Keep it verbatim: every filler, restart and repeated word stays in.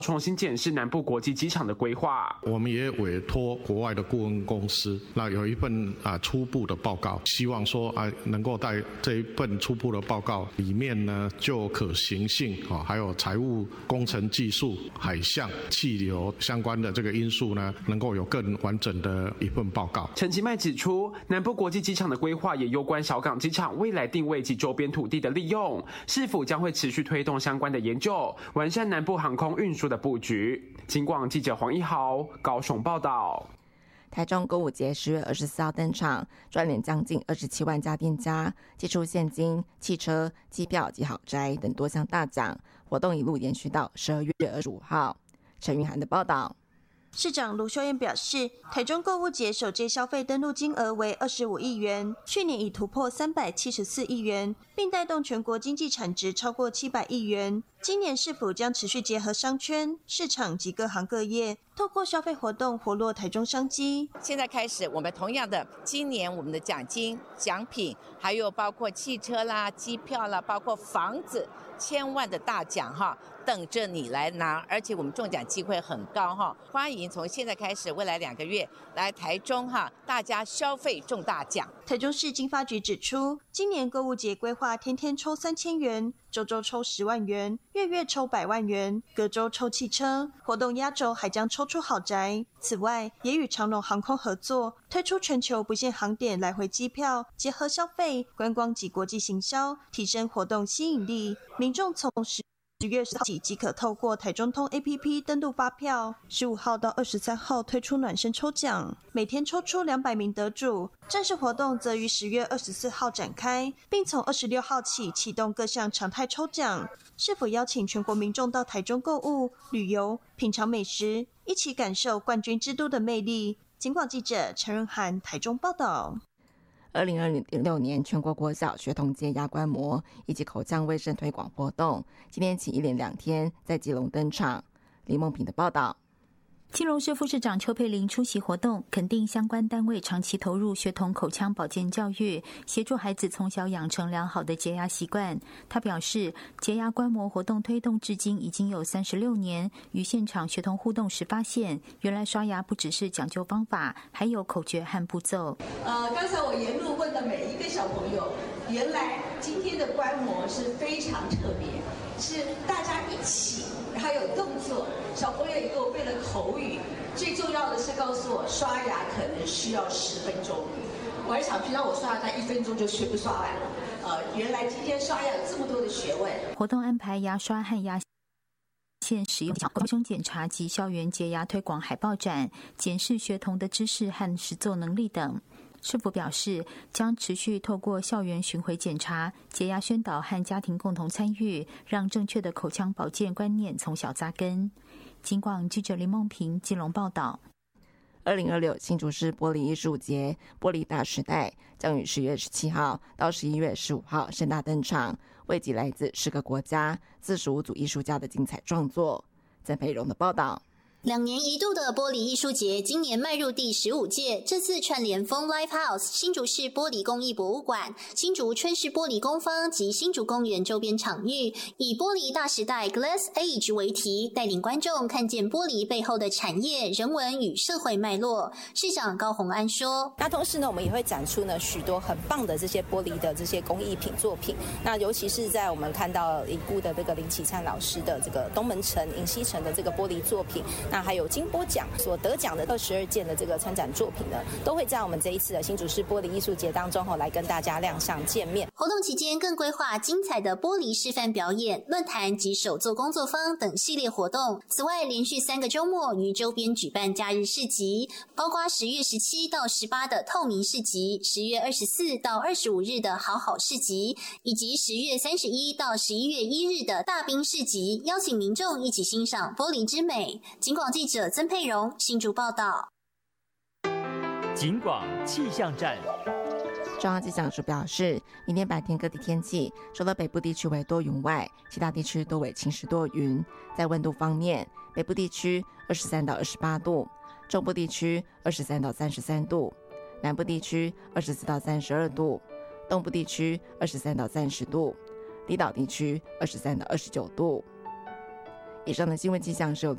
重新检视南部国际机场的规划。 我们也委托国外的顾问公司，那有一份啊初步的报告，希望说啊能够在这一份初步的报告里面呢，就可行性啊，还有财务、工程技术、海象、气流相关的这个因素呢，能够有更完整的一份报告。 陈其迈指出，南部国际机场的规划也攸关小港机场未来定位及周边土地的利用，是否将会持续推动相关的研究，完善南部航空运输的布局。警广记者黄一豪高雄报道。 台中购物节十月二十四号登场，串联将近二十七万家店家，寄出现金、汽车、机票及豪宅等多项大奖，活动一路延续到十二月二十五号。陈玉涵的报道。 市长卢秀燕表示，台中购物节首届消费登录金额为二十五亿元，去年已突破三百七十四亿元，并带动全国经济产值超过七百亿元。今年市府将持续结合商圈、市场及各行各业，透过消费活动活络台中商机。 现在开始，我们同样的，今年我们的奖金、奖品，还有包括汽车啦、机票啦，包括房子，千万的大奖哈，等着你来拿，而且我们中奖机会很高哈。欢迎从现在开始，未来两个月来台中哈，大家消费中大奖。 台中市经发局指出，今年购物节规划天天抽三千元，周周抽十万元，月月抽百万元，隔周抽汽车，活动压轴还将抽出豪宅。此外，也与长荣航空合作，推出全球不限航点来回机票，结合消费、观光及国际行销，提升活动吸引力。民众从十十月十号起即可透过台中通 A P P 登录发票，十五号到二十三号推出暖身抽奖，每天抽出两百名得主。正式活动则于十月二十四号展开，并从二十六号起启动各项常态抽奖。是否邀请全国民众到台中购物、旅游、品尝美食，一起感受冠军之都的魅力？警广记者陈润涵台中报道。 二零二六年全国国小学童节压观摩以及口腔卫生推广活动，今天起一连两天在基隆登场。李梦平的报道。 基隆市副市长邱佩玲出席活动，肯定相关单位长期投入学童口腔保健教育，协助孩子从小养成良好的洁牙习惯。他表示，洁牙观摩活动推动至今已经有三十六年，与现场学童互动时发现，原来刷牙不只是讲究方法，还有口诀和步骤。 呃，刚才我沿路问的每一个小朋友，原来今天的观摩是非常特别，是大家一起，还有动作，小朋友也给我背了口语，最重要的是告诉我刷牙可能需要十分钟。我还想平常我刷牙在一分钟就全部刷完了，呃，原来今天刷牙有这么多的学问。 活动安排牙刷和牙线使用卫生检查及校园洁牙推广海报展，检视学童的知识和实作能力等。市府表示，将持续透过校园巡回检查、洁牙宣导和家庭共同参与，让正确的口腔保健观念从小扎根。警广记者林梦平基隆报道。 二零二六新竹市玻璃艺术节玻璃大时代将于十月十七号到十一月十五号盛大登场，汇集来自十个国家四十五组艺术家的精彩创作。曾培荣的报道。 两年一度的玻璃艺术节今年迈入第十五届，这次串联风 Live House、新竹市玻璃工艺博物馆、新竹春市玻璃工坊及新竹公园周边场域，以玻璃大时代 Glass Age 为题，带领观众看见玻璃背后的产业、人文与社会脉络。市长高虹安说， 那同时呢，我们也会展出呢许多很棒的这些玻璃的这些工艺品作品，那尤其是在我们看到已故的这个林启灿老师的这个东门城、银溪城的这个玻璃作品，那还有金波奖所得奖的二十二件的这个参展作品呢，都会在我们这一次的新竹市玻璃艺术节当中来跟大家亮相见面。 活动期间更规划精彩的玻璃示范表演、论坛及手作工作坊等系列活动。此外，连续三个周末于周边举办假日市集，包括十月十七到十八的透明市集，十月二十四到二十五日的好好市集，以及十月三十一到十一月一日的大冰市集，邀请民众一起欣赏玻璃之美。警广记者曾佩荣新竹报道。 警广气象站。 中央气象署表示，明天白天各地天气除了北部地区为多云外，其他地区多为晴时多云。在温度方面，北部地区二十三到二十八度，中部地区二十三到三十三度，南部地区二十四到三十二度，东部地区二十三到三十度，离岛地区二十三到二十九度。以上的新闻气象是由